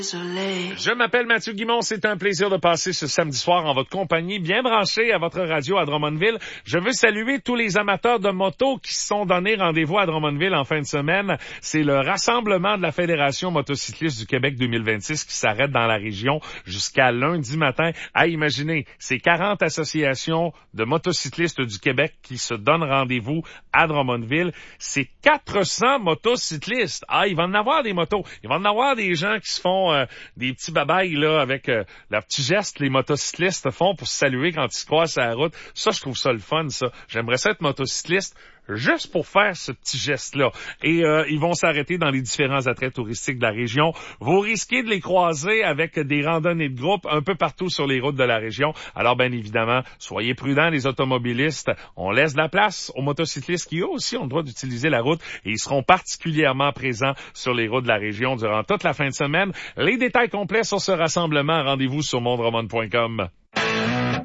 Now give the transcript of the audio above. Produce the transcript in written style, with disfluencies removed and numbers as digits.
Je m'appelle Mathieu Guimond, c'est un plaisir de passer ce samedi soir en votre compagnie, bien branché à votre radio à Drummondville. Je veux saluer tous les amateurs de moto qui se sont donné rendez-vous à Drummondville en fin de semaine. C'est le rassemblement de la Fédération motocycliste du Québec 2026 qui s'arrête dans la région jusqu'à lundi matin. À imaginer, c'est 40 associations de motocyclistes du Québec qui se donnent rendez-vous à Drummondville. C'est 400 motocyclistes. Ah, il va en avoir des motos. Il va en avoir des gens qui se font des petits babayes là avec leur petit geste les motocyclistes font pour se saluer quand ils se croisent sur la route. Ça, je trouve ça le fun, ça. J'aimerais ça être motocycliste juste pour faire ce petit geste-là. Et ils vont s'arrêter dans les différents attraits touristiques de la région. Vous risquez de les croiser avec des randonnées de groupe un peu partout sur les routes de la région. Alors, bien évidemment, soyez prudents, les automobilistes. On laisse de la place aux motocyclistes qui, eux aussi, ont le droit d'utiliser la route et ils seront particulièrement présents sur les routes de la région durant toute la fin de semaine. Les détails complets sur ce rassemblement, rendez-vous sur mondroman.com.